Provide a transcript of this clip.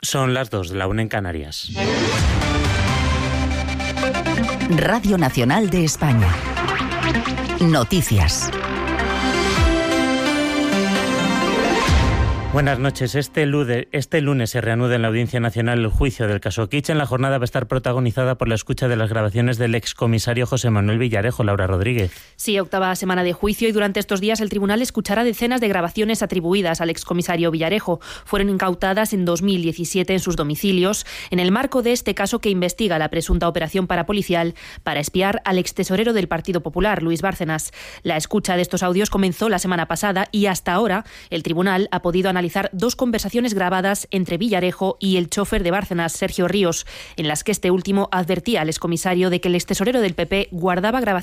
Son las 2, la 1 en Canarias. Radio Nacional de España. Noticias. Buenas noches. Este lunes se reanuda en la Audiencia Nacional el juicio del caso Kitchen. La jornada va a estar protagonizada por la escucha de las grabaciones del excomisario José Manuel Villarejo. Laura Rodríguez. Sí, 8ª semana de juicio y durante estos días el tribunal escuchará decenas de grabaciones atribuidas al excomisario Villarejo. Fueron incautadas en 2017 en sus domicilios en el marco de este caso que investiga la presunta operación parapolicial para espiar al extesorero del Partido Popular, Luis Bárcenas. La escucha de estos audios comenzó la semana pasada y hasta ahora el tribunal ha podido analizar 2 conversaciones grabadas entre Villarejo y el chofer de Bárcenas, Sergio Ríos, en las que este último advertía al excomisario de que el extesorero del PP guardaba grabaciones